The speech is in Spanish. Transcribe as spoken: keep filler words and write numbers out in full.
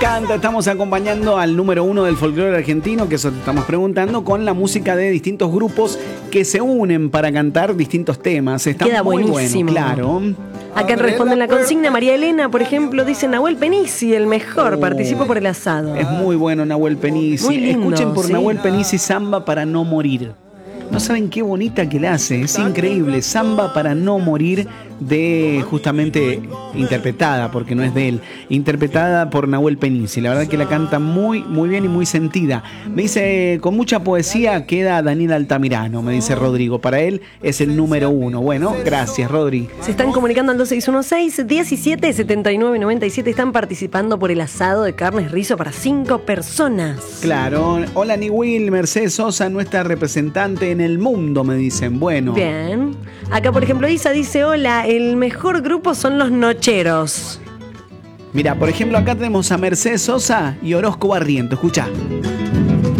Canta, estamos acompañando al número uno del folclore argentino, que eso te estamos preguntando, con la música de distintos grupos que se unen para cantar distintos temas. Está Queda muy buenísimo. bueno, claro. Acá responden la consigna. María Elena, por ejemplo, dice Nahuel Penisi, el mejor, participó por el asado. Es muy bueno Nahuel Penisi. Muy lindo, Escuchen por sí. Nahuel Penisi Samba para no morir. No saben qué bonita que la hace, es increíble. Samba para no morir, de justamente interpretada, porque no es de él, interpretada por Nahuel Penisi. La verdad que la canta muy, muy bien y muy sentida. Me dice, con mucha poesía queda Daniel Altamirano, me dice Rodrigo. Para él es el número uno. Bueno, gracias, Rodri. Se están comunicando al dos seis uno seis, diecisiete, setenta y nueve, noventa y siete. Están participando por el asado de carnes rizo para cinco personas. Claro. Hola, Niwil, Mercedes Sosa, nuestra representante en el mundo, me dicen. Bueno. Bien. Acá, por ejemplo, Isa dice, hola, el mejor grupo son los Nocheros. Mira, por ejemplo, acá tenemos a Mercedes Sosa y Orozco Barriento. Escucha.